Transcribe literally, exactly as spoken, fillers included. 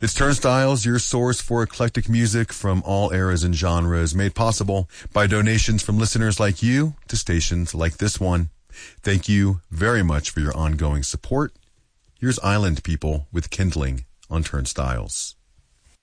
It's Turnstiles, your source for eclectic music from all eras and genres, made possible by donations from listeners like you to stations like this one. Thank you very much for your ongoing support. Here's Island People with Kindling on Turnstiles.